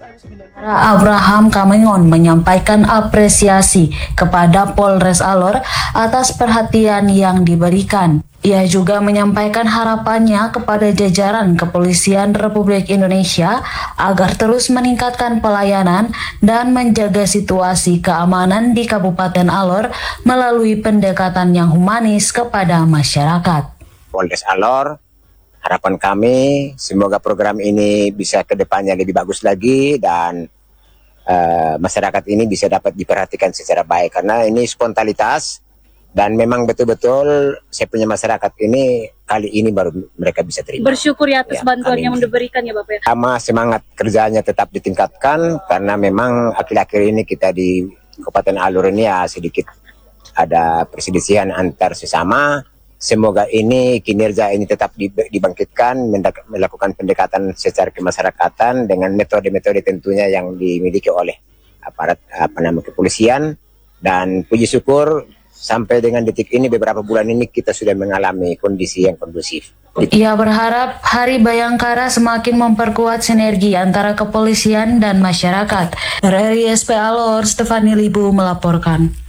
Abraham Kamengon menyampaikan apresiasi kepada Polres Alor atas perhatian yang diberikan. Ia juga menyampaikan harapannya kepada jajaran Kepolisian Republik Indonesia agar terus meningkatkan pelayanan dan menjaga situasi keamanan di Kabupaten Alor melalui pendekatan yang humanis kepada masyarakat. Polres Alor, harapan kami semoga program ini bisa ke depannya lebih bagus lagi dan masyarakat ini bisa dapat diperhatikan secara baik karena ini spontanitas dan memang betul-betul saya punya masyarakat ini kali ini baru mereka bisa terima. Bersyukur ya atas bantuan yang diberikan ya Bapak ya. Sama semangat kerjanya tetap ditingkatkan karena memang akhir-akhir ini kita di Kabupaten Alor ini ya sedikit ada perselisihan antar sesama. Semoga ini kinerja ini tetap dibangkitkan, melakukan pendekatan secara kemasyarakatan dengan metode-metode tentunya yang dimiliki oleh aparat kepolisian. Dan puji syukur sampai dengan detik ini beberapa bulan ini kita sudah mengalami kondisi yang kondusif. Ia berharap Hari Bayangkara semakin memperkuat sinergi antara kepolisian dan masyarakat. Dari SP Alor, Stefani Libu melaporkan.